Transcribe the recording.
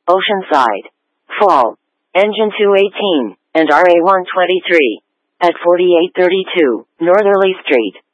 Oceanside, Fall, Engine 218, and RA 123, at 4832 Northerly Street.